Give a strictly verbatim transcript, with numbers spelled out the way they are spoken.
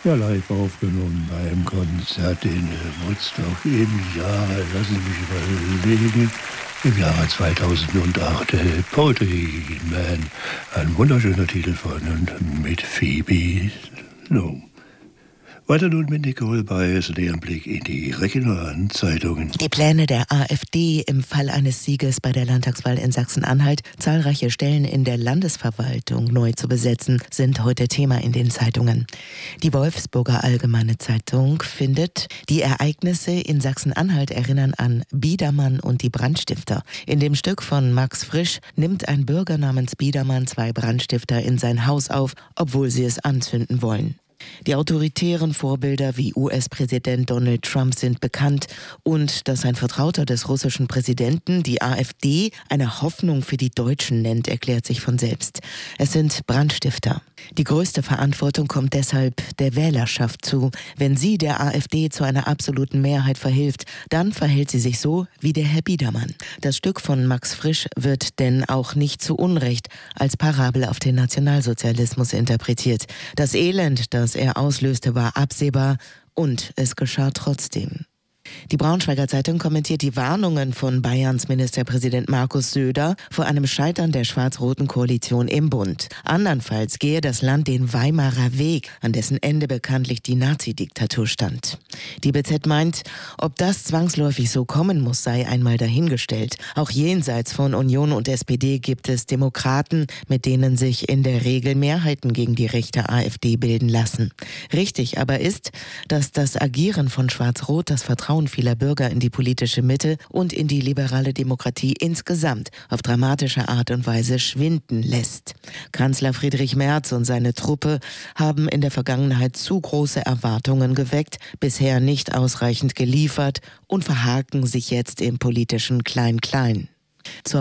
Ja, live aufgenommen beim Konzert in Woodstock im Jahre, lassen Sie mich überlegen, im Jahre zweitausendacht, äh, Poetry Man, ein wunderschöner Titel von und mit Phoebe Long. Weiter nun mit Nicole Baez, deren Blick in die regionalen Zeitungen. Die Pläne der AfD im Fall eines Sieges bei der Landtagswahl in Sachsen-Anhalt, zahlreiche Stellen in der Landesverwaltung neu zu besetzen, sind heute Thema in den Zeitungen. Die Wolfsburger Allgemeine Zeitung findet, die Ereignisse in Sachsen-Anhalt erinnern an Biedermann und die Brandstifter. In dem Stück von Max Frisch nimmt ein Bürger namens Biedermann zwei Brandstifter in sein Haus auf, obwohl sie es anzünden wollen. Die autoritären Vorbilder wie U S-Präsident Donald Trump sind bekannt und dass ein Vertrauter des russischen Präsidenten die AfD eine Hoffnung für die Deutschen nennt, erklärt sich von selbst. Es sind Brandstifter. Die größte Verantwortung kommt deshalb der Wählerschaft zu. Wenn sie der AfD zu einer absoluten Mehrheit verhilft, dann verhält sie sich so wie der Herr Biedermann. Das Stück von Max Frisch wird denn auch nicht zu Unrecht als Parabel auf den Nationalsozialismus interpretiert. Das Elend, das er auslöste, war absehbar und es geschah trotzdem. Die Braunschweiger Zeitung kommentiert die Warnungen von Bayerns Ministerpräsident Markus Söder vor einem Scheitern der schwarz-roten Koalition im Bund. Andernfalls gehe das Land den Weimarer Weg, an dessen Ende bekanntlich die Nazi-Diktatur stand. Die B Z meint, ob das zwangsläufig so kommen muss, sei einmal dahingestellt. Auch jenseits von Union und S P D gibt es Demokraten, mit denen sich in der Regel Mehrheiten gegen die rechte AfD bilden lassen. Richtig aber ist, dass das Agieren von Schwarz-Rot das Vertrauen vieler Bürger in die politische Mitte und in die liberale Demokratie insgesamt auf dramatische Art und Weise schwinden lässt. Kanzler Friedrich Merz und seine Truppe haben in der Vergangenheit zu große Erwartungen geweckt, bisher nicht ausreichend geliefert und verhaken sich jetzt im politischen Klein-Klein. Zur